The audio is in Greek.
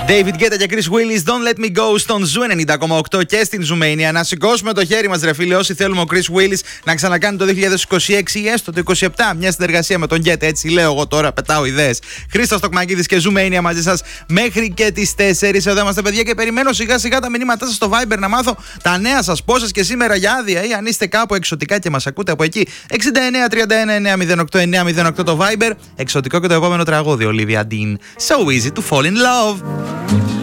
David Guetta και Chris Willis, Don't Let Me Go στον Ζου 90,8 και στην Ζουμania. Να σηκώσουμε το χέρι μας, ρε φίλε, όσοι θέλουμε ο Chris Willis να ξανακάνει το 2026 ή έστω το 2027 μια συνεργασία με τον Guetta. Έτσι λέω εγώ τώρα, πετάω ιδέες. Χρήστος Τοκμακίδης και Ζουμania μαζί σας μέχρι και τις 4. Εδώ είμαστε, παιδιά, και περιμένω σιγά σιγά τα μηνύματά σας στο Viber να μάθω τα νέα σας. Πόσες και σήμερα για άδεια ή αν είστε κάπου εξωτικά και μας ακούτε από εκεί. 69 31 908 908 το Viber. Εξωτικό και το επόμενο τραγούδι, Olivia Dean. So easy to fall in love.